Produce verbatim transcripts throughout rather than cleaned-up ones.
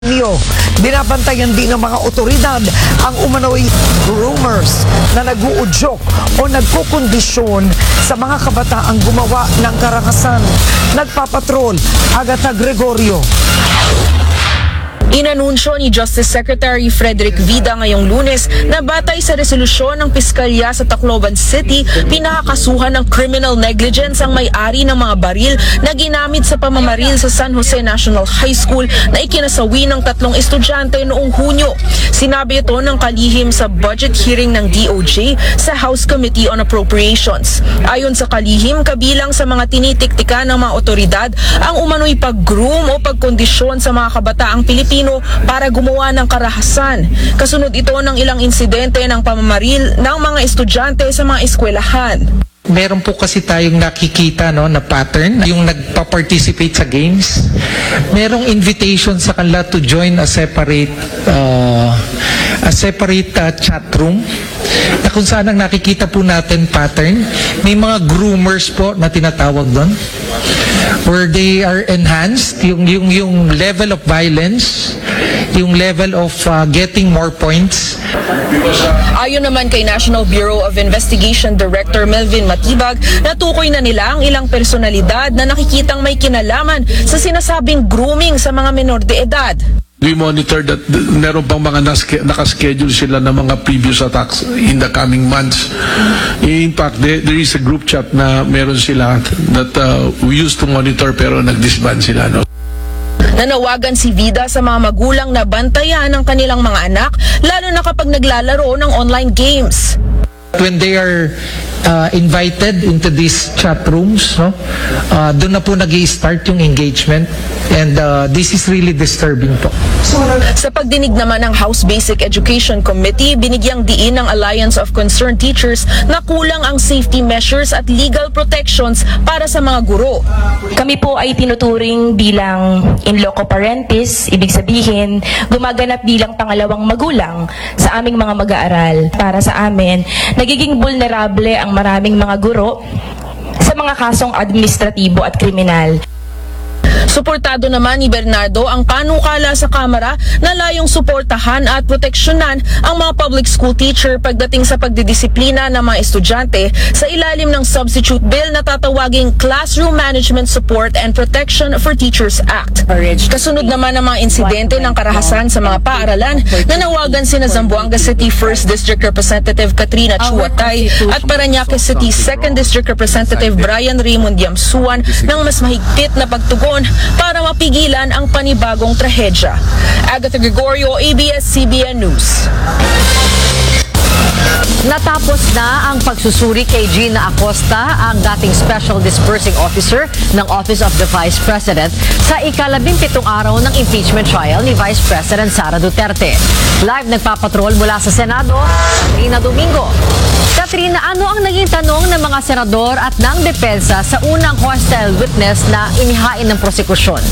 Niyo, binabantayan din ng mga otoridad ang umano'y rumors na nag-uudyok o nagkukondisyon sa mga kabataang gumawa ng karahasan. Nagpapatrol, Agatha Gregorio. Inanunsyo ni Justice Secretary Frederick Vida ngayong Lunes na batay sa resolusyon ng Piskalya sa Tacloban City, pinakakasuhan ng criminal negligence ang may-ari ng mga baril na ginamit sa pamamaril sa San Jose National High School na ikinasawi ng tatlong estudyante noong Hunyo. Sinabi ito ng kalihim sa budget hearing ng D O J sa House Committee on Appropriations. Ayon sa kalihim, kabilang sa mga tinitiktika ng mga otoridad ang umano'y pag-groom o pagkondisyon sa mga kabataang Pilipino para gumawa ng karahasan. Kasunod ito ng ilang insidente ng pamamaril ng mga estudyante sa mga eskwelahan. Meron po kasi tayong nakikita no, na pattern, yung nagpa-participate sa games. Merong invitation sa kanila to join a separate uh, a separate uh, chat room na kung saan ang nakikita po natin pattern. May mga groomers po na tinatawag doon where they are enhanced, yung, yung, yung level of violence, yung level of uh, getting more points. Ayon naman kay National Bureau of Investigation Director Melvin Matibag, natukoy na nila ang ilang personalidad na nakikitang may kinalaman sa sinasabing grooming sa mga menor de edad. We monitor that meron pang mga nakaschedule sila ng mga previous attacks in the coming months. In fact, there, there is a group chat na meron sila that uh, we used to monitor pero nag-disband sila. No? Nanawagan si Vida sa mga magulang na bantayan ang kanilang mga anak, lalo na kapag naglalaro ng online games. When they are uh, invited into these chat rooms, no, uh, doon na po nag-i-start yung engagement, and uh, this is really disturbing po. Sa pagdinig naman ng House Basic Education Committee, binigyang diin ng Alliance of Concerned Teachers na kulang ang safety measures at legal protections para sa mga guro. Kami po ay tinuturing bilang in loco parentis, ibig sabihin, gumaganap bilang pangalawang magulang sa aming mga mag-aaral. Para sa amin, nagiging vulnerable ang maraming mga guro sa mga kasong administratibo at kriminal. Suportado naman ni Bernardo ang panukala sa Kamara na layong suportahan at proteksyonan ang mga public school teacher pagdating sa pagdidisiplina ng mga estudyante sa ilalim ng substitute bill na tatawaging Classroom Management Support and Protection for Teachers Act. Kasunod naman ang mga insidente ng karahasan sa mga paaralan na nawagan sina Zamboanga City first District Representative Katrina Chuatay at Parañaque City second District Representative Brian Raymond Yamsuan ng mas mahigpit na pagtugon para mapigilan ang panibagong trahedya. Agatha Gregorio, A B S C B N News. Natapos na ang pagsusuri kay Gina Acosta, ang dating Special Disbursing Officer ng Office of the Vice President, sa ikalabing pitong araw ng impeachment trial ni Vice President Sara Duterte. Live nagpapatrol mula sa Senado, Katrina Domingo. Katrina, ano ang naging tanong ng mga senador at ng depensa sa unang hostile witness na inihain ng prosekusyon?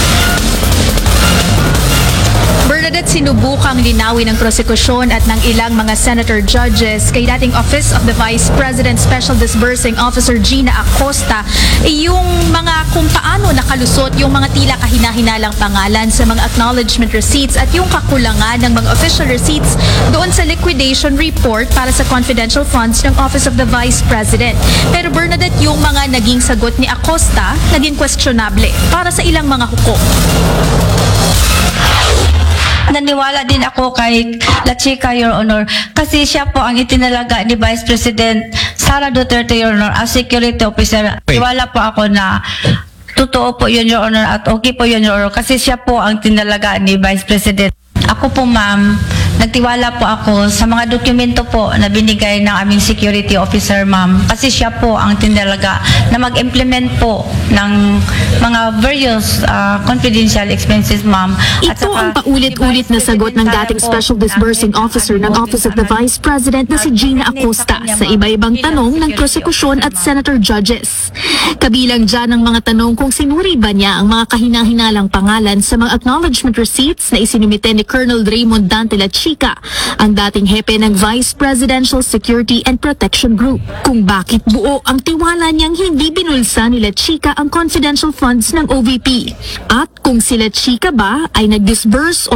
Bernadette, sinubukang linawin ng prosekusyon at ng ilang mga senator judges kay dating Office of the Vice President Special Disbursing Officer Gina Acosta yung mga kung paano nakalusot yung mga tila kahina-hinalang pangalan sa mga acknowledgement receipts at yung kakulangan ng mga official receipts doon sa liquidation report para sa confidential funds ng Office of the Vice President. Pero Bernadette, yung mga naging sagot ni Acosta naging questionable para sa ilang mga hukom. Naniwala din ako kay La Chica, Your Honor, kasi siya po ang itinalaga ni Vice President Sara Duterte, Your Honor, as security officer. Naniwala po ako na totoo po yun, Your Honor, at okay po yun, Your Honor, kasi siya po ang tinalaga ni Vice President. Ako po, ma'am, nagtiwala po ako sa mga dokumento po na binigay ng aming security officer, ma'am, kasi siya po ang tinalaga na mag-implement po ng mga various uh, confidential expenses, ma'am. At Ito ang paulit-ulit na sagot ng dating Special Disbursing Officer ng Office of the Vice President na si Gina Acosta sa iba-ibang tanong ng prosekusyon at senator judges. Kabilang dyan ang mga tanong kung sinuri ba niya ang mga kahina-hinalang pangalan sa mga acknowledgement receipts na isinumite ni Colonel Raymond Dante La Chica Chica, ang dating hepe ng Vice Presidential Security and Protection Group, kung bakit buo ang tiwala niyang hindi binulsa nila Chica ang confidential funds ng O V P at kung sila Chica ba ay nag-disburse